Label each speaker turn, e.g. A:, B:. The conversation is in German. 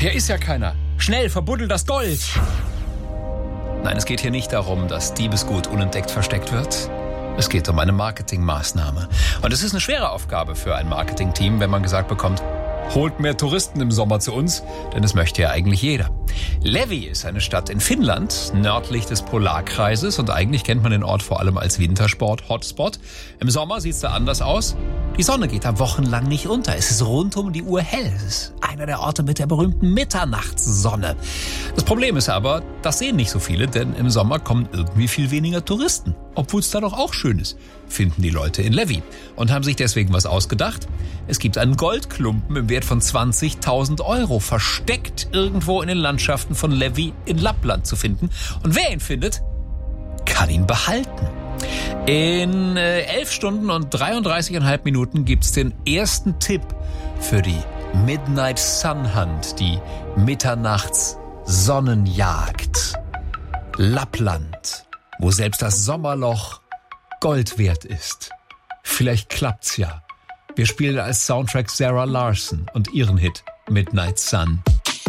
A: Hier ist ja keiner. Schnell, verbuddel das Gold. Nein, es geht hier nicht darum, dass Diebesgut unentdeckt versteckt wird. Es geht um eine Marketingmaßnahme. Und es ist eine schwere Aufgabe für ein Marketingteam, wenn man gesagt bekommt, holt mehr Touristen im Sommer zu uns, denn das möchte ja eigentlich jeder. Levi ist eine Stadt in Finnland, nördlich des Polarkreises, und eigentlich kennt man den Ort vor allem als Wintersport-Hotspot. Im Sommer sieht es da anders aus. Die Sonne geht da wochenlang nicht unter. Es ist rund um die Uhr hell. Es ist einer der Orte mit der berühmten Mitternachtssonne. Das Problem ist aber, das sehen nicht so viele, denn im Sommer kommen irgendwie viel weniger Touristen. Obwohl es da doch auch schön ist, finden die Leute in Levi und haben sich deswegen was ausgedacht. Es gibt einen Goldklumpen im Wert von 20.000 €, versteckt irgendwo in den Landschaften von Levi in Lappland zu finden. Und wer ihn findet, kann ihn behalten. In 11 Stunden und 33,5 Minuten gibt's den ersten Tipp für die Midnight Sun Hunt, die Mitternachts-Sonnenjagd. Lappland, wo selbst das Sommerloch Gold wert ist. Vielleicht klappt's ja. Wir spielen als Soundtrack Sarah Larson und ihren Hit Midnight Sun.